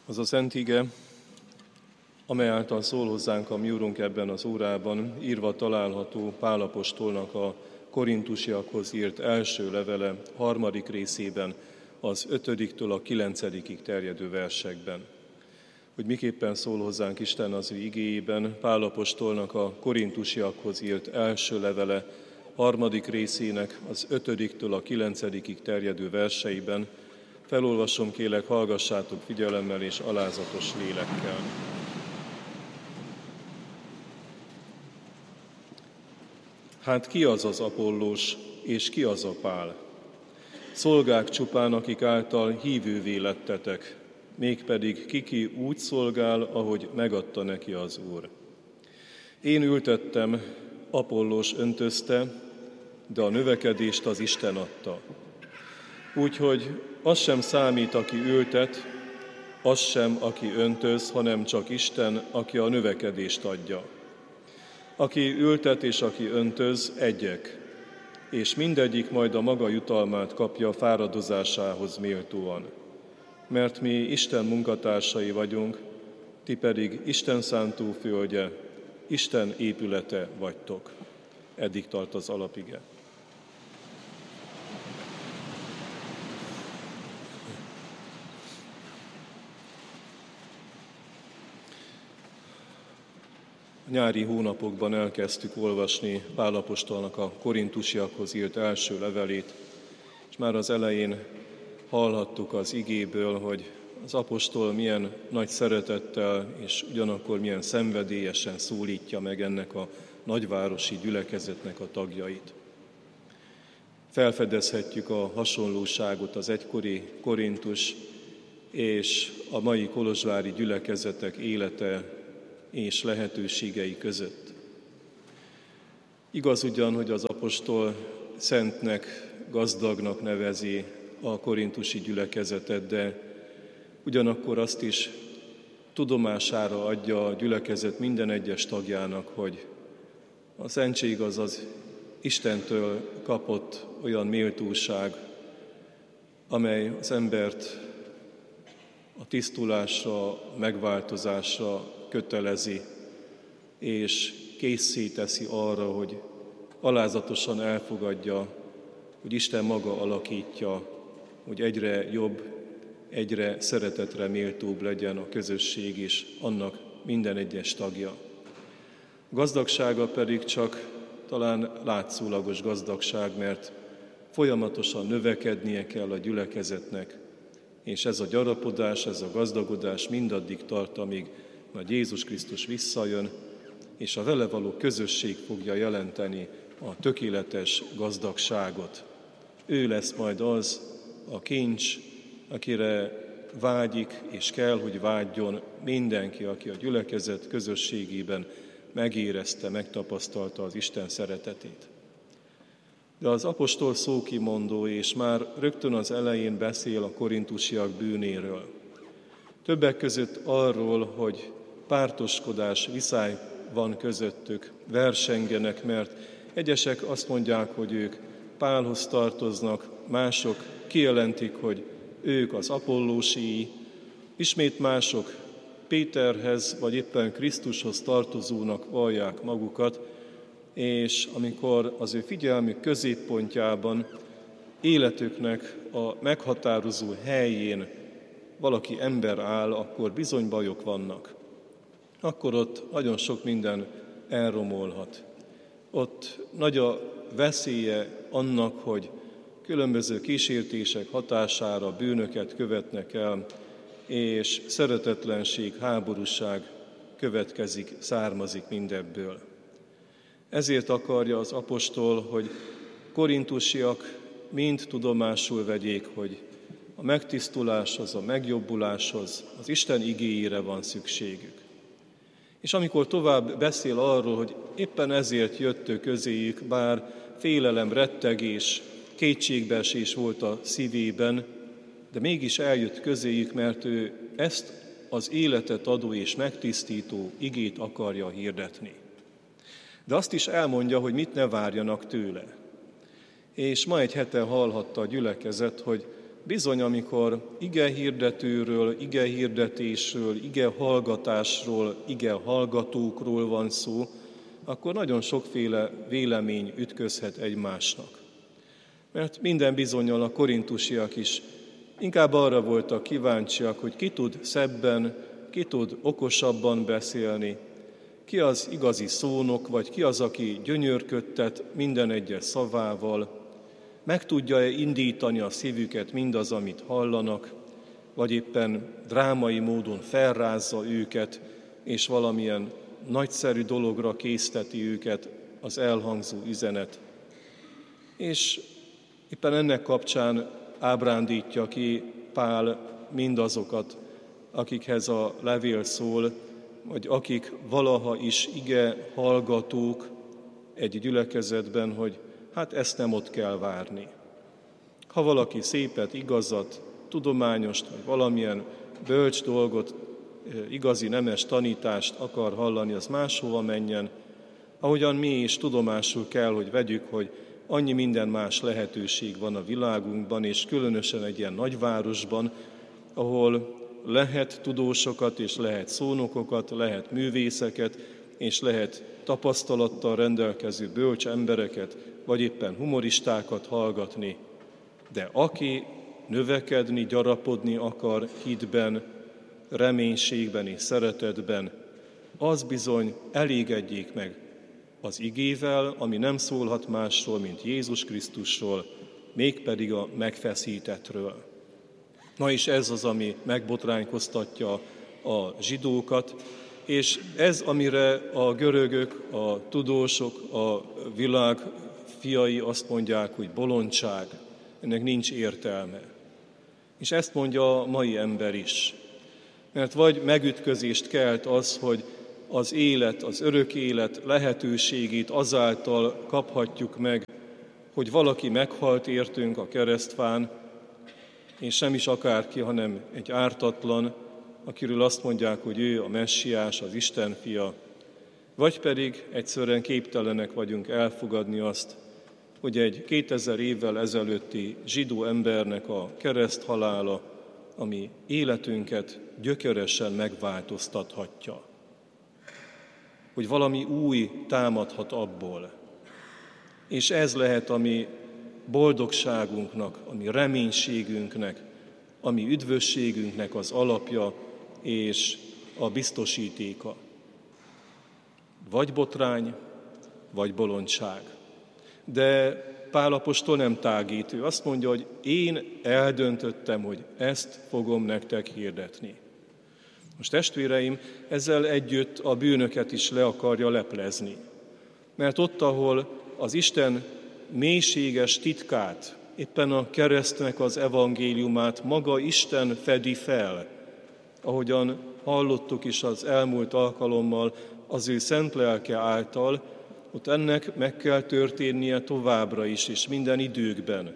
Az a szent ige, amely által szól hozzánk a mi Urunk ebben az órában, írva található Pál apostolnak a korintusiakhoz írt első levele 3. részében, az 5-től a 9. terjedő versekben. Hogy miképpen szól hozzánk Isten az ő igéjében, Pál apostolnak a korintusiakhoz írt első levele 3. részének az 5-től a 9. terjedő verseiben. Felolvasom, kérlek, hallgassátok figyelemmel és alázatos lélekkel. Hát ki az az Apollós, és ki az a Pál? Szolgák csupán, akik által hívővé lettetek, mégpedig ki úgy szolgál, ahogy megadta neki az Úr. Én ültettem, Apollós öntözte, de a növekedést az Isten adta. Úgyhogy az sem számít, aki ültet, az sem, aki öntöz, hanem csak Isten, aki a növekedést adja. Aki ültet és aki öntöz, egyek, és mindegyik majd a maga jutalmát kapja fáradozásához méltóan. Mert mi Isten munkatársai vagyunk, ti pedig Isten szántó földje, Isten épülete vagytok. Eddig tart az alapige. A nyári hónapokban elkezdtük olvasni Pál apostolnak a korintusiakhoz írt első levelét, és már az elején hallhattuk az igéből, hogy az apostol milyen nagy szeretettel és ugyanakkor milyen szenvedélyesen szólítja meg ennek a nagyvárosi gyülekezetnek a tagjait. Felfedezhetjük a hasonlóságot az egykori Korintus és a mai kolozsvári gyülekezetek élete és lehetőségei között. Igaz ugyan, hogy az apostol szentnek, gazdagnak nevezi a korintusi gyülekezetet, de ugyanakkor azt is tudomására adja a gyülekezet minden egyes tagjának, hogy a szentség az Istentől kapott olyan méltóság, amely az embert a tisztulásra, megváltozásra kötelezi, és késszé teszi arra, hogy alázatosan elfogadja, hogy Isten maga alakítja, hogy egyre jobb, egyre szeretetre méltóbb legyen a közösség és annak minden egyes tagja. Gazdagsága pedig csak talán látszólagos gazdagság, mert folyamatosan növekednie kell a gyülekezetnek, és ez a gyarapodás, ez a gazdagodás mindaddig tart, amíg majd Jézus Krisztus visszajön, és a vele való közösség fogja jelenteni a tökéletes gazdagságot. Ő lesz majd az a kincs, akire vágyik és kell, hogy vágyjon mindenki, aki a gyülekezet közösségében megérezte, megtapasztalta az Isten szeretetét. De az apostol szókimondó, és már rögtön az elején beszél a korintusiak bűnéről. Többek között arról, hogy pártoskodás, viszály van közöttük, versengenek, mert egyesek azt mondják, hogy ők Pálhoz tartoznak, mások kijelentik, hogy ők az apollósii, ismét mások Péterhez, vagy éppen Krisztushoz tartozónak vallják magukat, és amikor az ő figyelmük középpontjában, életüknek a meghatározó helyén valaki ember áll, akkor bizony bajok vannak. Akkor ott nagyon sok minden elromolhat. Ott nagy a veszélye annak, hogy különböző kísértések hatására bűnöket követnek el, és szeretetlenség, háborúság következik, származik mindebből. Ezért akarja az apostol, hogy korintusiak mind tudomásul vegyék, hogy a megtisztuláshoz, a megjobbuláshoz, az Isten igéjére van szükségük. És amikor tovább beszél arról, hogy éppen ezért jött ő közéjük, bár félelem, rettegés, kétségbeesés volt a szívében, de mégis eljött közéjük, mert ő ezt az életet adó és megtisztító igét akarja hirdetni. De azt is elmondja, hogy mit ne várjanak tőle. És ma egy hete hallhatta a gyülekezet, hogy bizony, amikor ige hirdetőről, ige hirdetésről, ige hallgatásról, ige hallgatókról van szó, akkor nagyon sokféle vélemény ütközhet egymásnak. Mert minden bizonnyal a korintusiak is inkább arra voltak kíváncsiak, hogy ki tud szebben, ki tud okosabban beszélni, ki az igazi szónok, vagy ki az, aki gyönyörködtet minden egyes szavával, meg tudja-e indítani a szívüket mindaz, amit hallanak, vagy éppen drámai módon felrázza őket, és valamilyen nagyszerű dologra készteti őket az elhangzó üzenet. És éppen ennek kapcsán ábrándítja ki Pál mindazokat, akikhez a levél szól, vagy akik valaha is ige hallgatók egy gyülekezetben, hogy hát ezt nem ott kell várni. Ha valaki szépet, igazat, tudományost, vagy valamilyen bölcs dolgot, igazi nemes tanítást akar hallani, az máshova menjen, ahogyan mi is tudomásul kell, hogy vegyük, hogy annyi minden más lehetőség van a világunkban, és különösen egy ilyen nagyvárosban, ahol lehet tudósokat, és lehet szónokokat, lehet művészeket, és lehet tapasztalattal rendelkező bölcs embereket, vagy éppen humoristákat hallgatni. De aki növekedni, gyarapodni akar hitben, reménységben és szeretetben, az bizony elégedjék meg az igével, ami nem szólhat másról, mint Jézus Krisztusról, mégpedig a megfeszítettről. Na és ez az, ami megbotránkoztatja a zsidókat, és ez, amire a görögök, a tudósok, a világ fiai azt mondják, hogy bolondság, ennek nincs értelme. És ezt mondja a mai ember is. Mert vagy megütközést kelt az, hogy az élet, az örök élet lehetőségét azáltal kaphatjuk meg, hogy valaki meghalt értünk a keresztfán, és nem is akárki, hanem egy ártatlan, akiről azt mondják, hogy ő a messiás, az Isten fia, vagy pedig egyszerűen képtelenek vagyunk elfogadni azt, hogy egy 2000 évvel ezelőtti zsidó embernek a kereszthalála, ami életünket gyökeresen megváltoztathatja. Hogy valami új támadhat abból. És ez lehet a mi boldogságunknak, a mi reménységünknek, a mi üdvösségünknek az alapja és a biztosítéka. Vagy botrány, vagy bolondság. De Pál apostol nem tágít, ő azt mondja, hogy én eldöntöttem, hogy ezt fogom nektek hirdetni. Most testvéreim, ezzel együtt a bűnöket is le akarja leplezni. Mert ott, ahol az Isten mélységes titkát, éppen a keresztnek az evangéliumát maga Isten fedi fel, ahogyan hallottuk is az elmúlt alkalommal az ő szent lelke által, ott ennek meg kell történnie továbbra is, és minden időkben.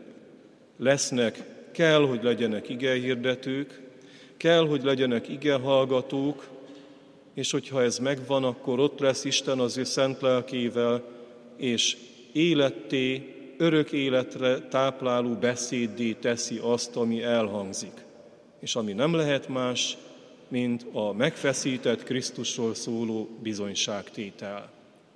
Kell, hogy legyenek igehirdetők, kell, hogy legyenek igehallgatók, és hogyha ez megvan, akkor ott lesz Isten az ő szent lelkével, és életté, örök életre tápláló beszéddé teszi azt, ami elhangzik. És ami nem lehet más, mint a megfeszített Krisztusról szóló bizonyságtétel.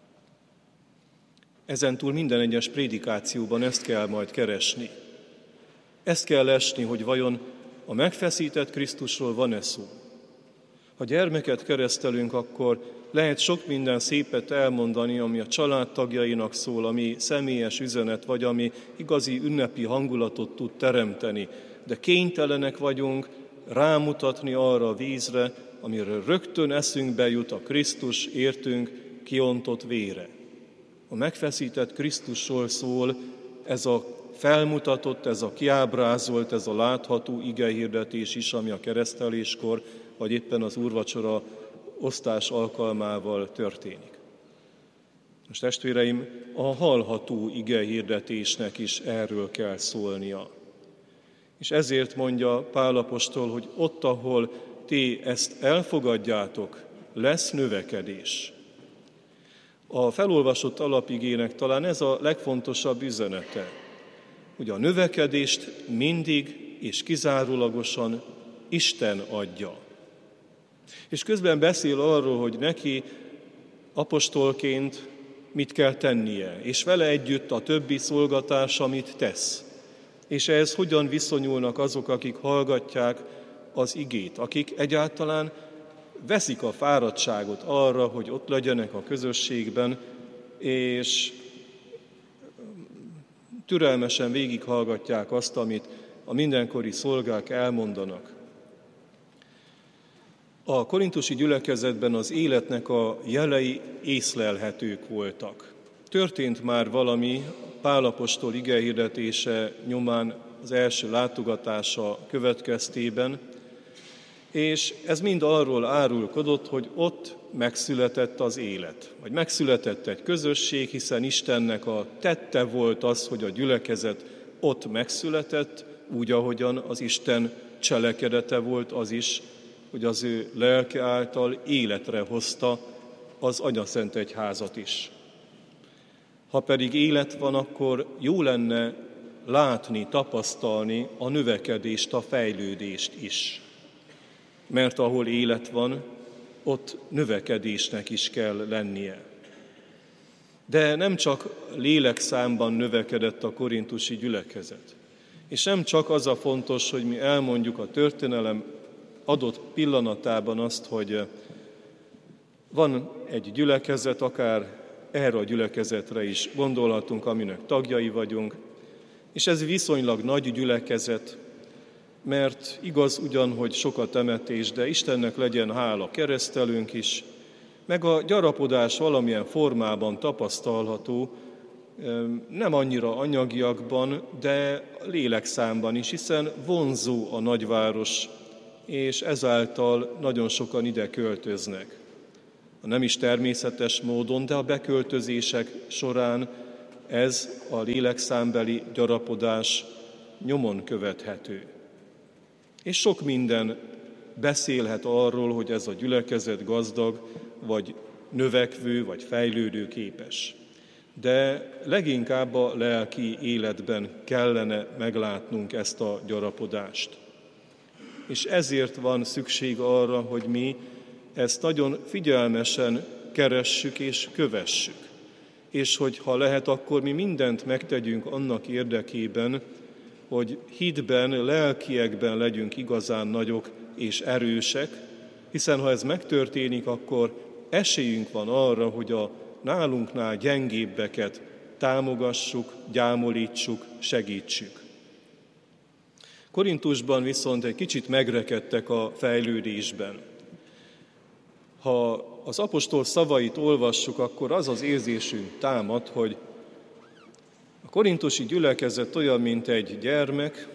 Ezentúl minden egyes prédikációban ezt kell majd keresni. Ezt kell lesni, hogy vajon a megfeszített Krisztusról van-e szó. Ha gyermeket keresztelünk, akkor lehet sok minden szépet elmondani, ami a családtagjainak szól, ami személyes üzenet, vagy ami igazi ünnepi hangulatot tud teremteni. De kénytelenek vagyunk rámutatni arra a vízre, amiről rögtön eszünkbe jut a Krisztus értünk kiontott vére. A megfeszített Krisztusról szól ez a felmutatott, ez a kiábrázolt, ez a látható igehirdetés is, ami a kereszteléskor, vagy éppen az úrvacsora osztás alkalmával történik. Most testvéreim, a hallható igehirdetésnek is erről kell szólnia. És ezért mondja Pál apostol, hogy ott, ahol ti ezt elfogadjátok, lesz növekedés. A felolvasott alapigének talán ez a legfontosabb üzenete, hogy a növekedést mindig és kizárólagosan Isten adja. És közben beszél arról, hogy neki apostolként mit kell tennie, és vele együtt a többi szolgatás, amit tesz. És ehhez hogyan viszonyulnak azok, akik hallgatják az igét, akik egyáltalán veszik a fáradtságot arra, hogy ott legyenek a közösségben, és türelmesen végighallgatják azt, amit a mindenkori szolgák elmondanak. A korintusi gyülekezetben az életnek a jelei észlelhetők voltak. Történt már valami Pál apostol igehirdetése nyomán az első látogatása következtében, és ez mind arról árulkodott, hogy ott megszületett az élet, vagy megszületett egy közösség, hiszen Istennek a tette volt az, hogy a gyülekezet ott megszületett, úgy, ahogyan az Isten cselekedete volt az is, hogy az ő lelke által életre hozta az Anyaszent Egyházat is. Ha pedig élet van, akkor jó lenne látni, tapasztalni a növekedést, a fejlődést is. Mert ahol élet van, ott növekedésnek is kell lennie. De nem csak lélekszámban növekedett a korintusi gyülekezet. És nem csak az a fontos, hogy mi elmondjuk a történelem adott pillanatában azt, hogy van egy gyülekezet, akár erre a gyülekezetre is gondolhatunk, aminek tagjai vagyunk, és ez viszonylag nagy gyülekezet, mert igaz ugyan, hogy sok a temetés, de Istennek legyen hála, keresztelünk is, meg a gyarapodás valamilyen formában tapasztalható, nem annyira anyagiakban, de lélekszámban is, hiszen vonzó a nagyváros, és ezáltal nagyon sokan ide költöznek. Nem is természetes módon, de a beköltözések során ez a lélekszámbeli gyarapodás nyomon követhető. És sok minden beszélhet arról, hogy ez a gyülekezet gazdag, vagy növekvő, vagy fejlődő képes. De leginkább a lelki életben kellene meglátnunk ezt a gyarapodást. És ezért van szükség arra, hogy mi ezt nagyon figyelmesen keressük és kövessük. És hogy ha lehet, akkor mi mindent megtegyünk annak érdekében, hogy hitben, lelkiekben legyünk igazán nagyok és erősek, hiszen ha ez megtörténik, akkor esélyünk van arra, hogy a nálunknál gyengébbeket támogassuk, gyámolítsuk, segítsük. Korintusban viszont egy kicsit megrekedtek a fejlődésben. Ha az apostol szavait olvassuk, akkor az az érzésünk támad, hogy a korintusi gyülekezet olyan, mint egy gyermek.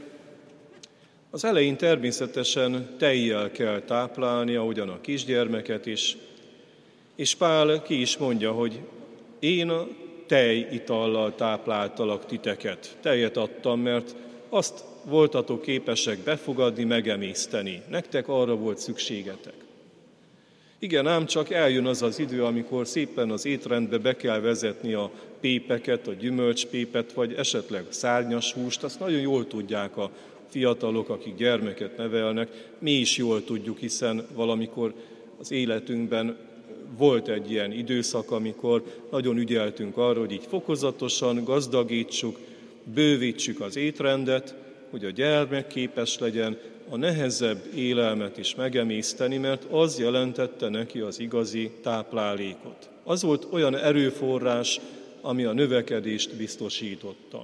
Az elején természetesen tejjel kell táplálni, ahogyan a kisgyermeket is. És Pál ki is mondja, hogy én a tejitallal tápláltalak titeket. Tejet adtam, mert azt voltatok képesek befogadni, megemészteni. Nektek arra volt szükségetek. Igen, ám csak eljön az az idő, amikor szépen az étrendbe be kell vezetni a pépeket, a gyümölcspépet, vagy esetleg szárnyas húst. Azt nagyon jól tudják a fiatalok, akik gyermeket nevelnek. Mi is jól tudjuk, hiszen valamikor az életünkben volt egy ilyen időszak, amikor nagyon ügyeltünk arra, hogy így fokozatosan gazdagítsuk, bővítsük az étrendet, hogy a gyermek képes legyen a nehezebb élelmet is megemészteni, mert az jelentette neki az igazi táplálékot. Az volt olyan erőforrás, ami a növekedést biztosította.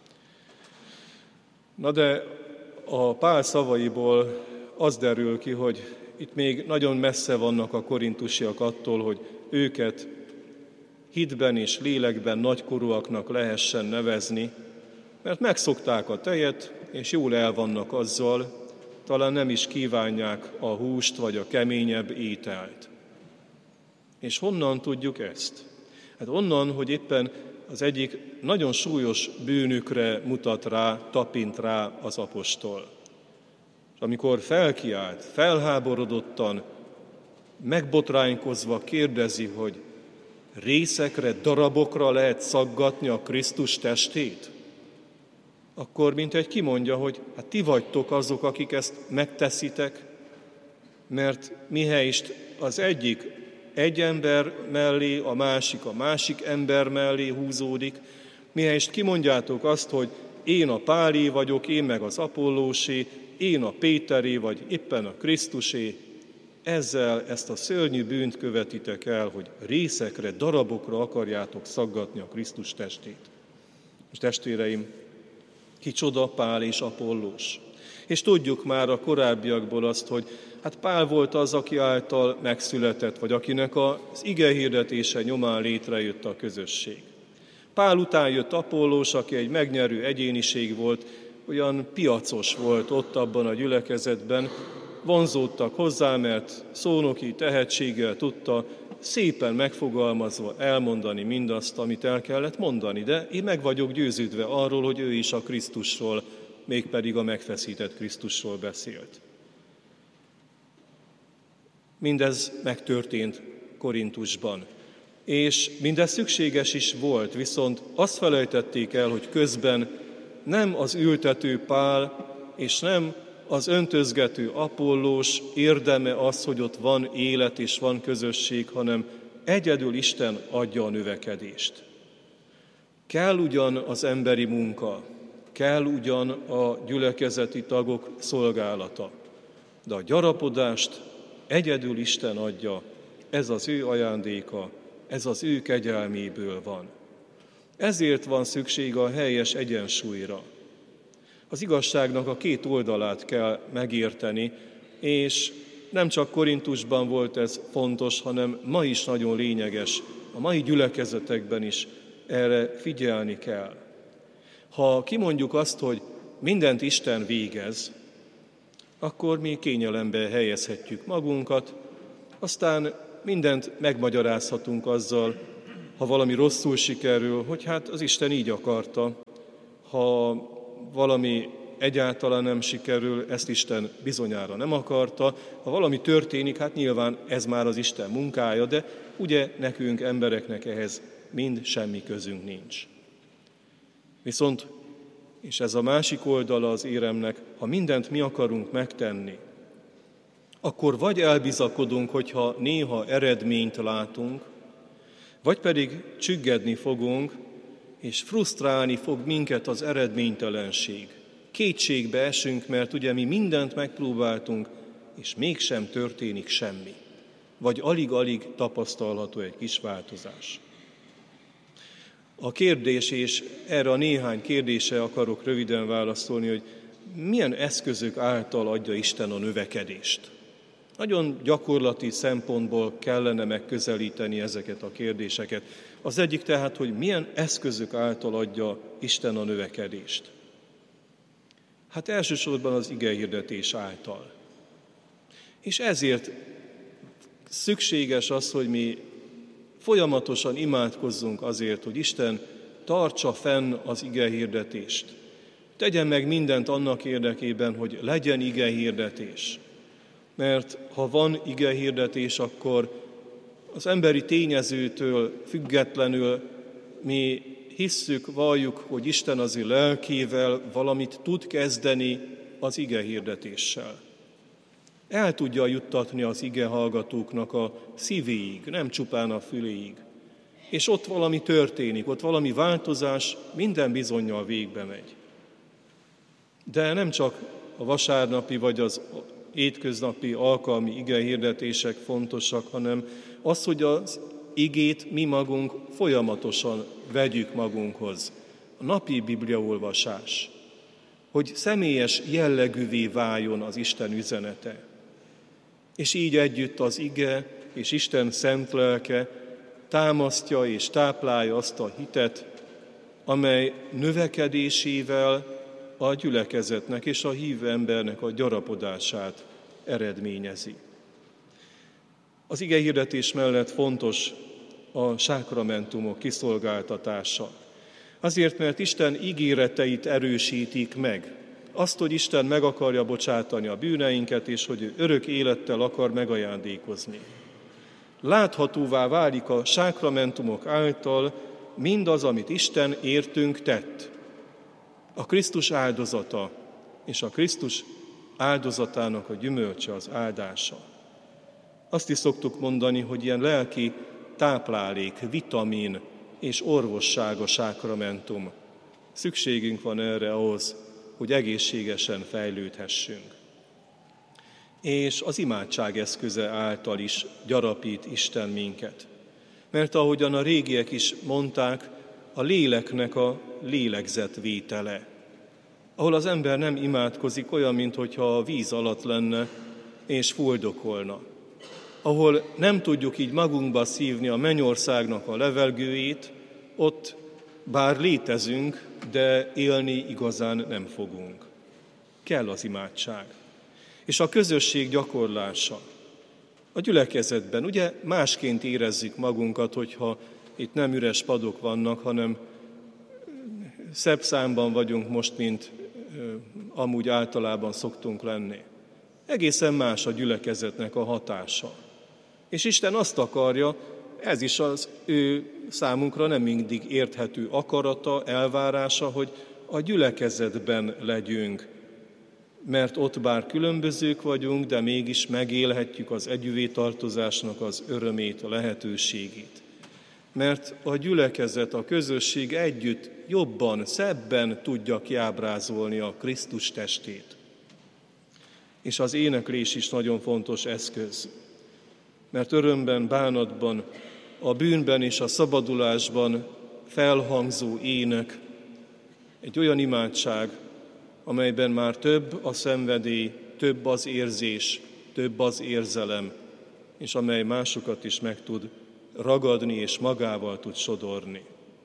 Na de a Pál szavaiból az derül ki, hogy itt még nagyon messze vannak a korintusiak attól, hogy őket hitben és lélekben nagykorúaknak lehessen nevezni, mert megszokták a tejet, és jól el vannak azzal, talán nem is kívánják a húst vagy a keményebb ételt. És honnan tudjuk ezt? Hát onnan, hogy éppen az egyik nagyon súlyos bűnükre mutat rá, tapint rá az apostol. És amikor felkiált, felháborodottan, megbotránkozva kérdezi, hogy részekre, darabokra lehet szaggatni a Krisztus testét? akkor mintegy kimondja, hogy hát ti vagytok azok, akik ezt megteszitek, mert mihelyest az egyik egy ember mellé, a másik ember mellé húzódik, mihelyest kimondjátok azt, hogy én a Pálé vagyok, én meg az Apollósé, én a Péteré, vagy éppen a Krisztusé, ezzel ezt a szörnyű bűnt követitek el, hogy részekre, darabokra akarjátok szaggatni a Krisztus testét. És testvéreim, kicsoda Pál és Apollós? És tudjuk már a korábbiakból azt, hogy hát Pál volt az, aki által megszületett, vagy akinek az ige hirdetése nyomán létrejött a közösség. Pál után jött Apollós, aki egy megnyerő egyéniség volt, olyan piacos volt ott abban a gyülekezetben, vonzódtak hozzá, mert szónoki tehetséggel tudta szépen megfogalmazva elmondani mindazt, amit el kellett mondani. De én meg vagyok győződve arról, hogy ő is a Krisztusról, mégpedig a megfeszített Krisztusról beszélt. Mindez megtörtént Korintusban, és mindez szükséges is volt, viszont azt felejtették el, hogy közben nem az ültető Pál, és nem az öntözgető Apollós érdeme az, hogy ott van élet és van közösség, hanem egyedül Isten adja a növekedést. Kell ugyan az emberi munka, kell ugyan a gyülekezeti tagok szolgálata, de a gyarapodást egyedül Isten adja, ez az ő ajándéka, ez az ő kegyelméből van. Ezért van szükség a helyes egyensúlyra. Az igazságnak a két oldalát kell megérteni, és nem csak Korintusban volt ez fontos, hanem ma is nagyon lényeges, a mai gyülekezetekben is erre figyelni kell. Ha kimondjuk azt, hogy mindent Isten végez, akkor mi kényelembe helyezhetjük magunkat, aztán mindent megmagyarázhatunk azzal, ha valami rosszul sikerül, hogy hát az Isten így akarta, ha valami egyáltalán nem sikerül, ezt Isten bizonyára nem akarta, ha valami történik, hát nyilván ez már az Isten munkája, de ugye nekünk, embereknek ehhez mind semmi közünk nincs. Viszont, és ez a másik oldala az éremnek, ha mindent mi akarunk megtenni, akkor vagy elbizakodunk, hogyha néha eredményt látunk, vagy pedig csüggedni fogunk, és frusztrálni fog minket az eredménytelenség. Kétségbe esünk, mert ugye mi mindent megpróbáltunk, és mégsem történik semmi. Vagy alig-alig tapasztalható egy kis változás. A kérdés, és erre a néhány kérdésre akarok röviden válaszolni, hogy milyen eszközök által adja Isten a növekedést. Nagyon gyakorlati szempontból kellene megközelíteni ezeket a kérdéseket. Az egyik tehát, hogy milyen eszközök által adja Isten a növekedést. Hát elsősorban az igehirdetés által. És ezért szükséges az, hogy mi folyamatosan imádkozzunk azért, hogy Isten tartsa fenn az igehirdetést. Tegyen meg mindent annak érdekében, hogy legyen igehirdetés. Mert ha van igehirdetés, akkor az emberi tényezőtől függetlenül mi hisszük, valljuk, hogy Isten az ő lelkével valamit tud kezdeni az igehirdetéssel. El tudja juttatni az igehallgatóknak a szívéig, nem csupán a füléig. És ott valami történik, ott valami változás minden bizonnyal végbe megy. De nem csak a vasárnapi vagy az hétköznapi alkalmi igehirdetések fontosak, hanem az, hogy az igét mi magunk folyamatosan vegyük magunkhoz. A napi bibliaolvasás, hogy személyes jellegűvé váljon az Isten üzenete. És így együtt az ige és Isten szent lelke támasztja és táplálja azt a hitet, amely növekedésével a gyülekezetnek és a hívő embernek a gyarapodását eredményezi. Az igehirdetés mellett fontos a sákramentumok kiszolgáltatása. Azért, mert Isten ígéreteit erősítik meg. Azt, hogy Isten meg akarja bocsátani a bűneinket, és hogy ő örök élettel akar megajándékozni. Láthatóvá válik a sákramentumok által mindaz, amit Isten értünk tett. A Krisztus áldozata és a Krisztus áldozatának a gyümölcse az áldása. Azt is szoktuk mondani, hogy ilyen lelki táplálék, vitamin és orvosság a sákramentum. Szükségünk van erre ahhoz, hogy egészségesen fejlődhessünk. És az imádság eszköze által is gyarapít Isten minket. Mert ahogyan a régiek is mondták, a léleknek a lélegzetvétele. Ahol az ember nem imádkozik, olyan, mintha a víz alatt lenne és fuldokolna. Ahol nem tudjuk így magunkba szívni a mennyországnak a levegőjét, ott bár létezünk, de élni igazán nem fogunk. Kell az imádság. És a közösség gyakorlása. A gyülekezetben ugye másként érezzük magunkat, hogyha itt nem üres padok vannak, hanem szebb számban vagyunk most, mint amúgy általában szoktunk lenni. Egészen más a gyülekezetnek a hatása. És Isten azt akarja, ez is az ő számunkra nem mindig érthető akarata, elvárása, hogy a gyülekezetben legyünk. Mert ott bár különbözők vagyunk, de mégis megélhetjük az együvétartozásnak az örömét, a lehetőségét. Mert a gyülekezet, a közösség együtt jobban, szebben tudja kiábrázolni a Krisztus testét. És az éneklés is nagyon fontos eszköz. Mert örömben, bánatban, a bűnben és a szabadulásban felhangzó ének egy olyan imádság, amelyben már több a szenvedély, több az érzés, több az érzelem, és amely másokat is meg tud ragadni és magával tud sodorni.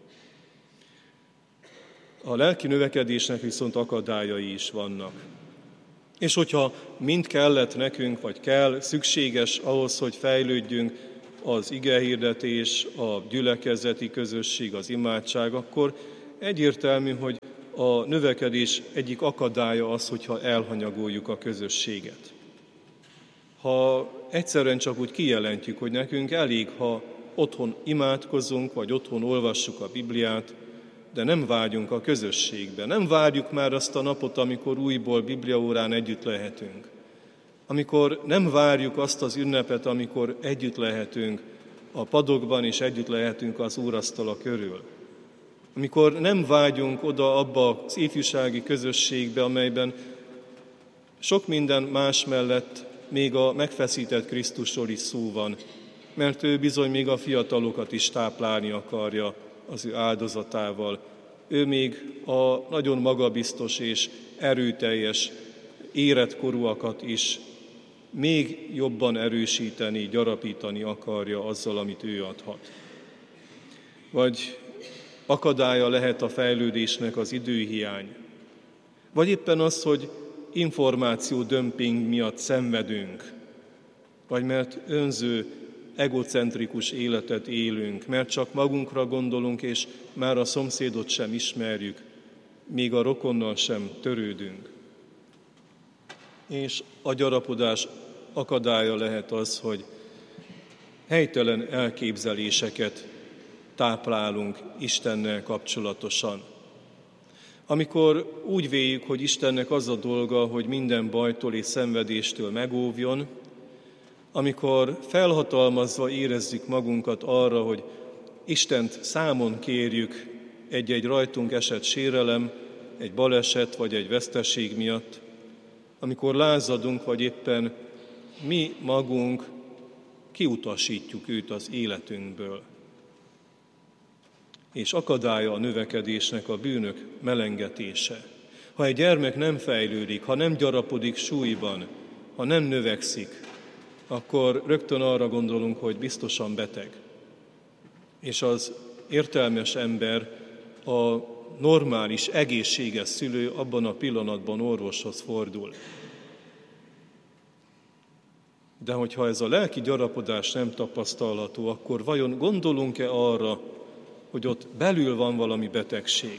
A lelki növekedésnek viszont akadályai is vannak. És hogyha mind kellett nekünk, vagy kell, szükséges ahhoz, hogy fejlődjünk az igehirdetés, a gyülekezeti közösség, az imádság, akkor egyértelmű, hogy a növekedés egyik akadálya az, hogyha elhanyagoljuk a közösséget. Ha egyszerűen csak úgy kijelentjük, hogy nekünk elég, ha otthon imádkozunk, vagy otthon olvassuk a Bibliát, de nem vágyunk a közösségbe. Nem várjuk már azt a napot, amikor újból bibliaórán együtt lehetünk. Amikor nem várjuk azt az ünnepet, amikor együtt lehetünk a padokban, és együtt lehetünk az úrasztala körül. Amikor nem vágyunk oda abba az ifjúsági közösségbe, amelyben sok minden más mellett még a megfeszített Krisztusról is szó van, mert ő bizony még a fiatalokat is táplálni akarja az ő áldozatával. Ő még a nagyon magabiztos és erőteljes életkorúakat is még jobban erősíteni, gyarapítani akarja azzal, amit ő adhat. Vagy akadálya lehet a fejlődésnek az időhiány. Vagy éppen az, hogy információdömping miatt szenvedünk, vagy mert önző, egocentrikus életet élünk, mert csak magunkra gondolunk, és már a szomszédot sem ismerjük, még a rokonnal sem törődünk. És a gyarapodás akadálya lehet az, hogy helytelen elképzeléseket táplálunk Istennel kapcsolatosan. Amikor úgy véljük, hogy Istennek az a dolga, hogy minden bajtól és szenvedéstől megóvjon, amikor felhatalmazva érezzük magunkat arra, hogy Istent számon kérjük egy-egy rajtunk esett sérelem, egy baleset vagy egy veszteség miatt, amikor lázadunk, vagy éppen mi magunk kiutasítjuk őt az életünkből. És akadálya a növekedésnek a bűnök melengetése. Ha egy gyermek nem fejlődik, ha nem gyarapodik súlyban, ha nem növekszik, akkor rögtön arra gondolunk, hogy biztosan beteg. És az értelmes ember, a normális, egészséges szülő abban a pillanatban orvoshoz fordul. De hogyha ez a lelki gyarapodás nem tapasztalható, akkor vajon gondolunk-e arra, hogy ott belül van valami betegség?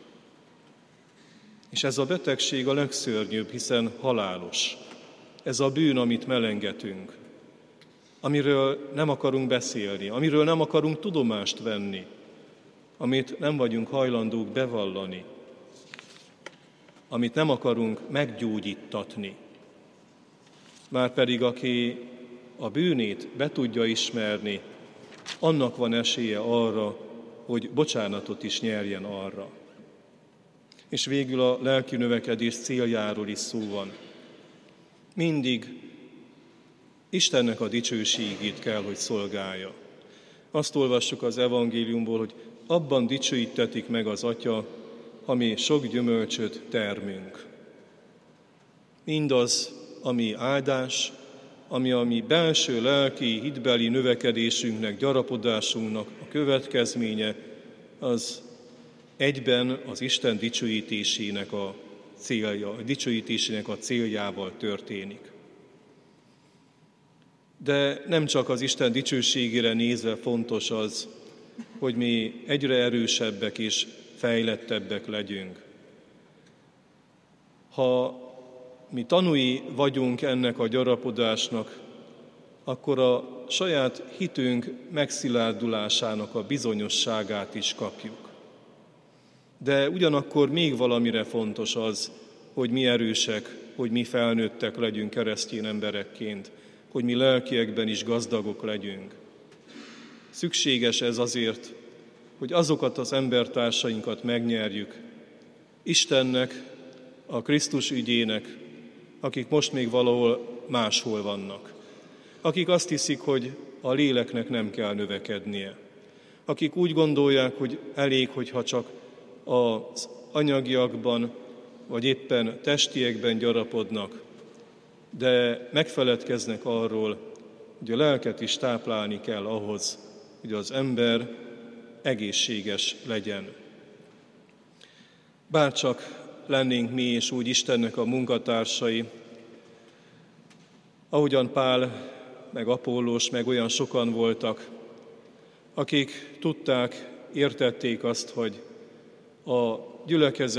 És ez a betegség a legszörnyűbb, hiszen halálos. Ez a bűn, amit melengetünk, amiről nem akarunk beszélni, amiről nem akarunk tudomást venni, amit nem vagyunk hajlandók bevallani. amit nem akarunk meggyógyítatni. Márpedig aki a bűnét be tudja ismerni, annak van esélye arra, hogy bocsánatot is nyerjen arra. És végül a lelki növekedés céljáról is szó van. Mindig Istennek a dicsőségét kell, hogy szolgálja. Azt olvassuk az evangéliumból, hogy abban dicsőítetik meg az Atya, ami sok gyümölcsöt termünk. Mindaz, ami áldás, ami a mi belső lelki, hitbeli növekedésünknek, gyarapodásunknak a következménye, az egyben az Isten dicsőítésének a céljával történik. De nem csak az Isten dicsőségére nézve fontos az, hogy mi egyre erősebbek és fejlettebbek legyünk. Ha mi tanúi vagyunk ennek a gyarapodásnak, akkor a saját hitünk megszilárdulásának a bizonyosságát is kapjuk. De ugyanakkor még valamire fontos az, hogy mi erősek, hogy mi felnőttek legyünk keresztény emberekként, hogy mi lelkiekben is gazdagok legyünk. Szükséges ez azért, hogy azokat az embertársainkat megnyerjük Istennek, a Krisztus ügyének, akik most még valahol máshol vannak. Akik azt hiszik, hogy a léleknek nem kell növekednie. Akik úgy gondolják, hogy elég, hogyha csak az anyagiakban, vagy éppen testiekben gyarapodnak, de megfeledkeznek arról, hogy a lelket is táplálni kell ahhoz, hogy az ember egészséges legyen. Bárcsak lennénk mi és úgy Istennek a munkatársai, ahogyan Pál, meg Apollós, meg olyan sokan voltak, akik tudták, értették azt, hogy a gyülekezet